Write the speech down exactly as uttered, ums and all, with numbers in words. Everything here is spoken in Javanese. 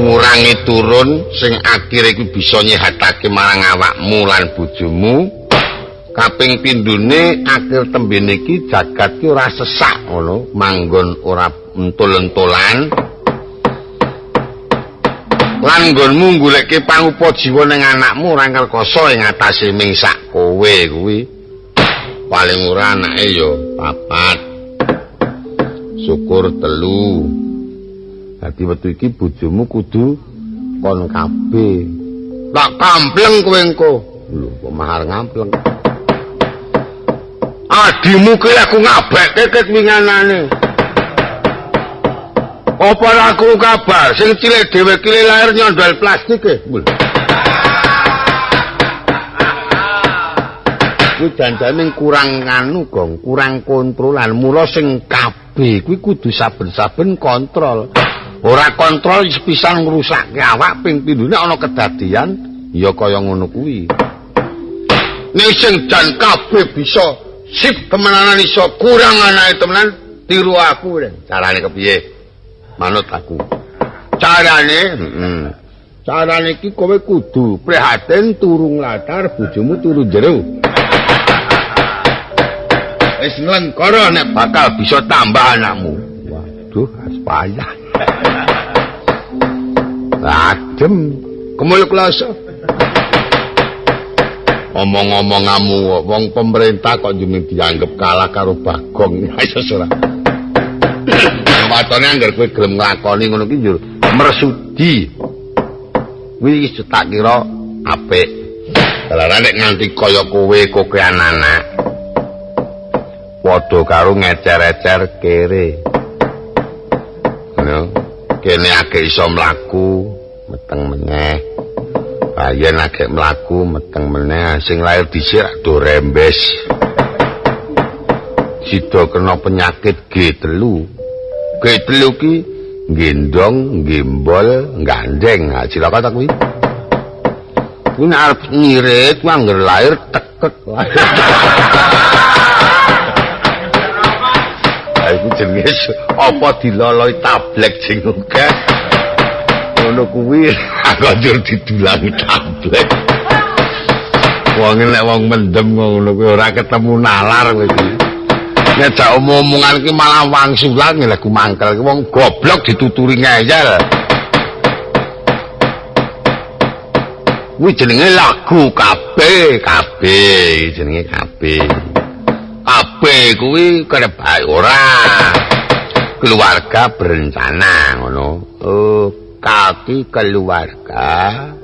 ngurangi turun sing akhire iku bisa nyehatake marang awakmu lan bojomu. Kaping pindhone akhir tembene iki jagat ki ora sesak ngono, manggon ora entul-entulan. Lan nggonmu goleke pangupa jiwa ning anakmu ora kerkoso ing atase mingsak kowe kuwi. Paling ora anake ya papat. Syukur telu. Dadi wektu iki bojomu kudu kon kabeh. Tak kampleng kowe engko. Lho, kok mahar ngampleng. Adimu ki aku ngabekke ket winganane. Apa aku kabar sing cilik dhewe ki lahir nyondol plastik e. Kuwi janjane kurang anu gong, kurang kontrolan. Mula sing kabeh kuwi kudu saben-saben kontrol. Ora kontrol sepisan ngrusakke awak ping pindhone ana kedadian ya kaya ngono kuwi. Nek sing jan kabeh bisa sip temenanan iso kurang anake temenan tiru aku lho. Carane kepiye? Manut aku. Carane, heeh. Carane iki kowe kudu prihatin turu nglatar bojomu turu jero. Wis nglengkara nek bakal bisa tambah anakmu. Waduh, payah. Adem, kemul kloso. Omong-omongamu wong pemerintah kok jeneng dianggep kalah karo Bagong. Ayo ora. Watone anggar kowe gelem nglakoni ngono ki njur mersudi. Kuwi wis tak kira apik. Dalan nek nganti kaya kowe kokean anak. Padha karo ngecer-ecer kere. Ngono. Kene akeh iso mlaku, meteng meneh. Ayen akeh mlaku, meteng meneh. Sing lair dhisik do rembes. Sida kena penyakit G telu. G telu ki gendong, gembol, gandeng. Ha cilaka ta kuwi? Kuwi nek arep nyirit kuwi angger lair tekek. Iku jenenge apa diloloi tablek sing akeh. Ngono kuwi anjur didulang tablek. Wong nek wong mendem ngono kuwi ora ketemu nalar kowe iki. Nek jak omong-omongan ki malah wangsulan lha ku mangkel wong goblok dituturi ngeyel. Kuwi jenenge lagu kabeh, kabeh jenenge kabeh. Kabeh kuwi kerep bae ora. Keluarga berencana ngono. Oh, kaki keluarga